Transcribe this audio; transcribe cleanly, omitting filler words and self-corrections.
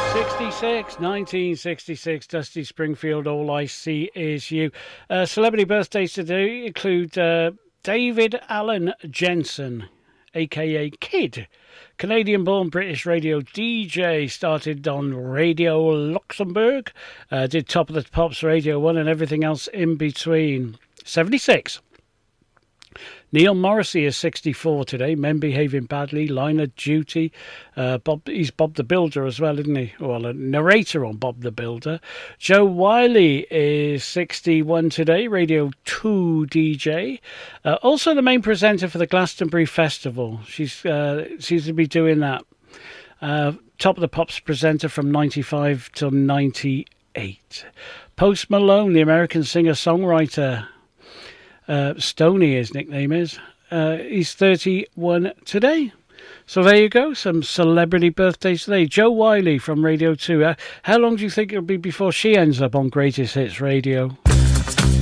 1966, Dusty Springfield, All I See Is You. Celebrity birthdays today include David Allen Jensen, a.k.a. Kid. Canadian-born British radio DJ, started on Radio Luxembourg, did Top of the Pops, Radio 1 and everything else in between. 76. Neil Morrissey is 64 today. Men Behaving Badly, Line of Duty. He's Bob the Builder as well, isn't he? Well, a narrator on Bob the Builder. Joe Wiley is 61 today. Radio 2 DJ. Also the main presenter for the Glastonbury Festival. She's seems to be doing that. Top of the Pops presenter from 95 till 98. Post Malone, the American singer-songwriter. Stoney, his nickname is. He's 31 today. So there you go, some celebrity birthdays today. Joe Wiley from Radio 2. How long do you think it'll be before she ends up on Greatest Hits Radio?